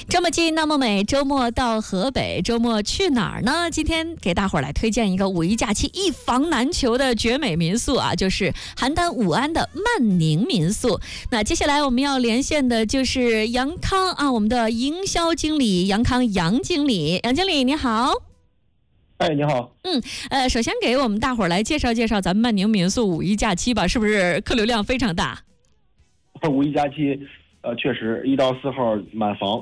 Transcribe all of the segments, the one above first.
这么近那么美，周末到河北，周末去哪儿呢？今天给大伙儿来推荐一个五一假期一房难求的绝美民宿啊，就是邯郸武安的曼宁民宿。那接下来我们要连线的就是杨康啊，我们的营销经理杨康杨经理，杨经理你好。 哎，你好。 首先给我们大伙儿来介绍介绍咱们曼宁民宿五一假期吧，是不是客流量非常大？ 五一假期，确实1到4号满房。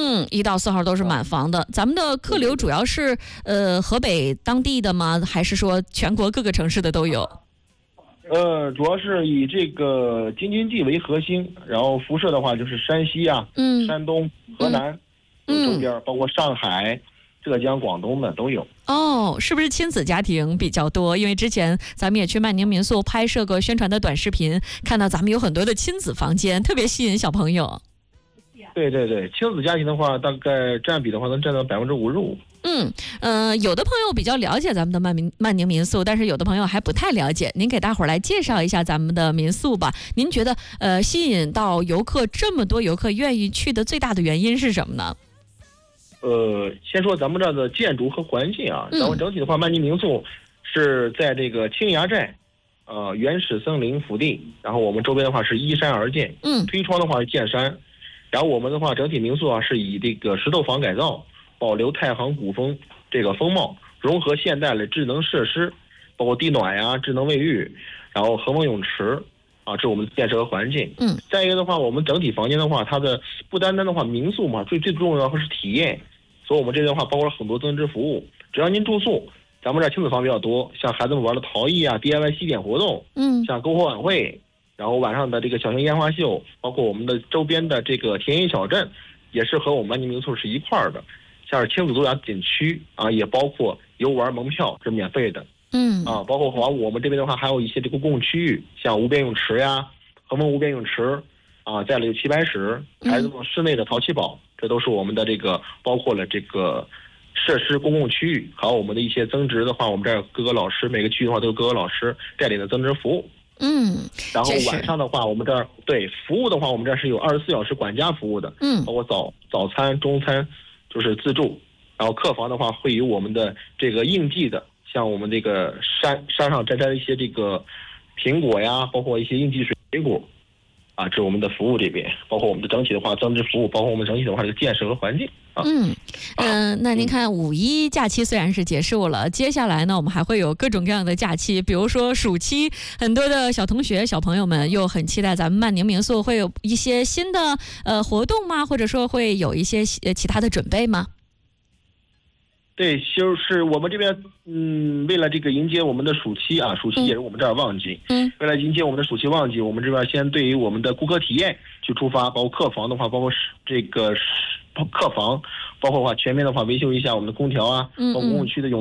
1到4号都是满房的。咱们的客流主要是河北当地的吗？还是说全国各个城市的都有？ 主要是以这个京津冀为核心，然后辐射的话就是山西啊、山东、河南周边，包括上海、浙江、广东的都有。 哦，是不是亲子家庭比较多？因为之前咱们也去曼宁民宿拍摄过宣传的短视频，看到咱们有很多的亲子房间，特别吸引小朋友。 对，亲子家庭的话，大概占比的话能占到55%。 有的朋友比较了解咱们的曼宁民宿，但是有的朋友还不太了解。您给大伙儿来介绍一下咱们的民宿吧。您觉得吸引到游客这么多游客愿意去的最大的原因是什么呢？ 先说咱们这儿的建筑和环境啊，咱们整体的话，曼宁民宿是在这个青崖寨，原始森林腹地，然后我们周边的话是依山而建，推窗的话是见山，然后我们的话整体民宿啊是以这个石头房改造，保留太行古风这个风貌，融合现代的智能设施，包括地暖呀、智能卫浴，然后恒温泳池。这是我们的建设和环境。再一个的话，我们整体房间的话，它的不单单的话，民宿嘛，最重要的是体验，所以我们这边的话包括了很多增值服务。只要您住宿，咱们这亲子房比较多，像孩子们玩的陶艺啊、DIY 西点活动，像篝火晚会，然后晚上的这个小型烟花秀，包括我们的周边的这个田野小镇，也是和我们曼宁民宿是一块儿的。像是亲子度假景区啊，也包括游玩门票是免费的。包括我们这边的话，还有一些这个公共区域，像无边泳池呀、恒温无边泳池啊，再了有棋牌室，孩子们室内的淘气堡，这都是我们的这个包括了这个设施公共区域，还有我们的一些增值的话，我们这儿各个老师每个区域的话都有各个老师带领的增值服务。然后晚上的话，我们这儿服务的话，我们这儿是有24小时管家服务的。包括早餐、中餐就是自助，然后客房的话会有我们的这个应季的。像我们这个山上摘的一些这个苹果呀，包括一些应季水果，这是我们的服务这边，包括我们的整体的话增值服务，包括我们整体的话这个建设和环境。 那您看五一假期虽然是结束了，接下来呢我们还会有各种各样的假期，比如说暑期，很多的小同学小朋友们又很期待咱们曼宁民宿会有一些新的活动吗？或者说会有一些其他的准备吗？ 对，就是我们这边，为了这个迎接我们的暑期啊，暑期也是我们这儿旺季。为了迎接我们的暑期旺季，我们这边先对于我们的顾客体验去出发，包括客房的话，包括这个客房，包括的话全面的话维修一下我们的空调啊，包括公共区的泳